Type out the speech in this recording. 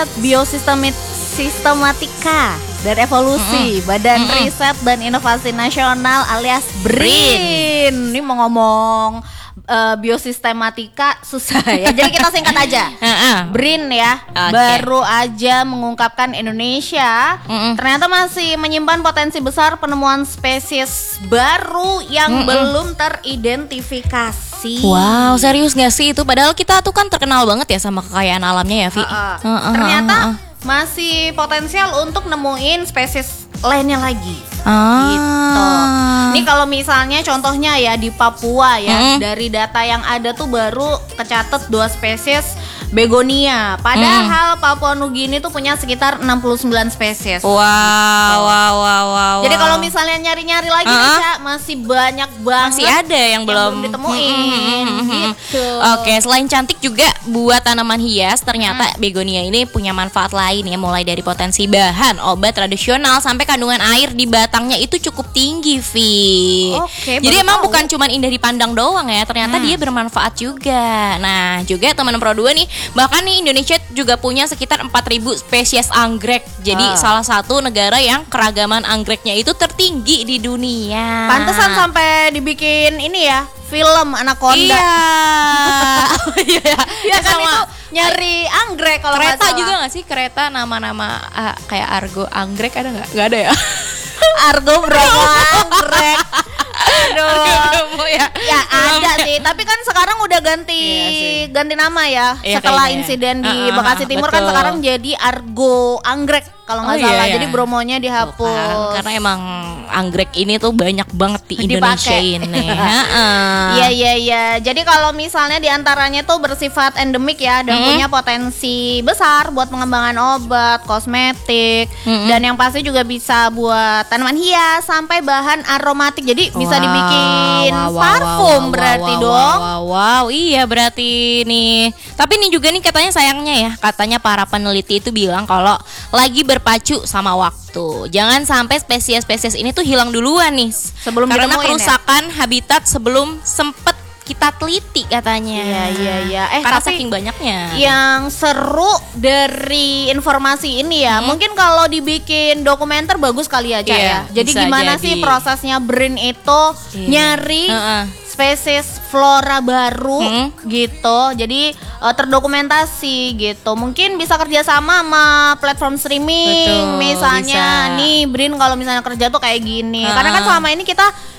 Biosistematika dan Evolusi Badan Riset dan Inovasi Nasional alias BRIN. Ini mau ngomong biosistematika susah ya. Jadi kita singkat aja. BRIN ya. Baru aja mengungkapkan Indonesia ternyata masih menyimpan potensi besar penemuan spesies baru yang belum teridentifikasi. Wow, serius gak sih itu? Padahal kita tuh kan terkenal banget ya sama kekayaan alamnya ya, Vi. Ternyata masih potensial untuk nemuin spesies lainnya lagi. Gitu. Ini kalau misalnya contohnya ya di Papua ya, dari data yang ada tuh baru kecatet 2 spesies begonia. Padahal Papua Nugini tuh punya sekitar 69 spesies. Wow. Jadi kalau misalnya nyari-nyari lagi nih, Cak, masih banyak banget. Masih ada yang belum ditemuin. Gitu. Oke, selain cantik juga buat tanaman hias, ternyata begonia ini punya manfaat lain ya, mulai dari potensi bahan obat tradisional sampai kandungan air di batangnya itu cukup tinggi, Vi. Oke, jadi emang tahu. bukan cuma indah dipandang doang ya, ternyata dia bermanfaat juga. Nah, juga teman Pro 2 nih, bahkan nih Indonesia juga punya sekitar 4.000 spesies anggrek. Jadi salah satu negara yang keragaman anggreknya itu tertinggi di dunia. Pantesan sampai dibikin ini ya, film Anaconda. Iya. Ya kan itu nyari anggrek kalau nggak Kereta salah. juga nggak sih? Kereta nama-nama kayak Argo anggrek ada nggak? Nggak ada ya? Argo Bromo anggrek. Bromo ya. Ya ada sih, tapi kan sekarang udah ganti nama ya. Iya, Setelah kayaknya. insiden di Bekasi Timur kan betul. sekarang jadi Argo anggrek kalau nggak salah. Jadi Bromonya dihapus. Karena emang anggrek ini tuh banyak banget di Indonesia ini. Iya. Jadi kalau misalnya diantaranya tuh bersifat endemik ya dan punya potensi besar buat pengembangan obat, kosmetik, dan yang pasti juga bisa buat tanaman hias sampai bahan aromatik. Jadi bisa dibikin parfum berarti dong. Wow, iya berarti nih. Tapi ini juga nih katanya sayangnya ya, katanya para peneliti itu bilang kalau lagi berpacu sama waktu. Jangan sampai spesies-spesies ini tuh hilang duluan nih. Sebelum karena ditemuin kerusakan habitat sebelum sempet kita teliti katanya. Iya. Karena Tapi saking banyaknya. yang seru dari informasi ini ya, mungkin kalau dibikin dokumenter bagus kali aja ya. Jadi bisa gimana jadi. sih prosesnya BRIN itu nyari spesies flora baru gitu. Jadi terdokumentasi gitu. Mungkin bisa kerjasama sama platform streaming. Betul, misalnya bisa. nih BRIN kalau misalnya kerja tuh kayak gini. Karena kan selama ini kita